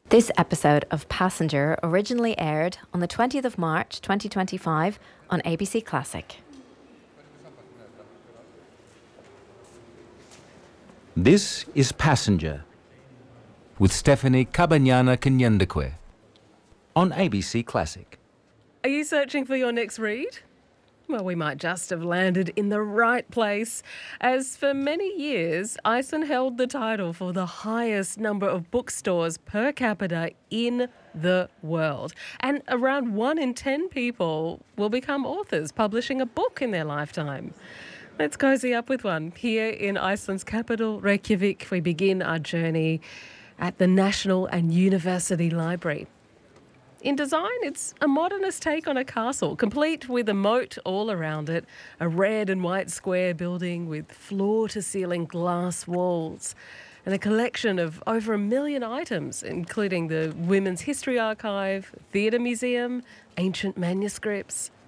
This episode of Passenger originally aired on the 20th of March 2025 on ABC Classic. This is Passenger with Stephanie Kabanyana-Kanyandekwe on ABC Classic. Are you searching for your next read? Well, we might just have landed in the right place, as for many years, Iceland held the title for the highest number of bookstores per capita in the world. And around 1 in 10 people will become authors, publishing a book in their lifetime. Let's cozy up with one. Here in Iceland's capital, Reykjavik, we begin our journey at the National and University Library. In design, it's a modernist take on a castle, complete with a moat all around it, a red and white square building with floor-to-ceiling glass walls, and a collection of over 1 million items, including the Women's History Archive, Theatre Museum, ancient manuscripts.